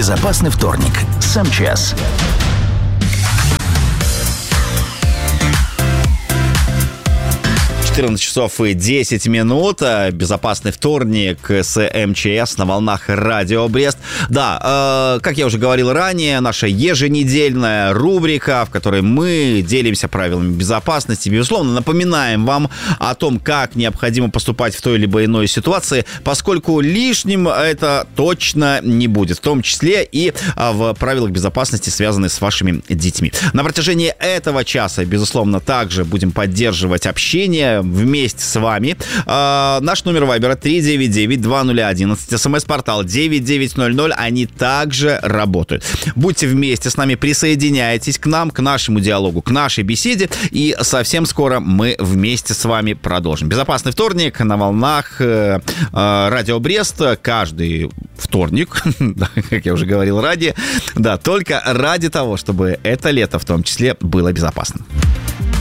Безопасный вторник с МЧС. Часов и 10 минут. Безопасный вторник с МЧС на волнах Радио Брест. Да, как я уже говорил ранее, наша еженедельная рубрика, в которой мы делимся правилами безопасности. Безусловно, напоминаем вам о том, как необходимо поступать в той либо иной ситуации, поскольку лишним это точно не будет. В том числе и в правилах безопасности, связанных с вашими детьми. На протяжении этого часа, безусловно, также будем поддерживать общение вместе с вами. Наш номер Вайбера 399-2011, СМС-портал 9900, они также работают. Будьте вместе с нами, присоединяйтесь к нам, к нашему диалогу, к нашей беседе, и совсем скоро мы вместе с вами продолжим. Безопасный вторник на волнах Радио Брест каждый вторник, как я уже говорил ранее, да, только ради того, чтобы это лето в том числе было безопасным.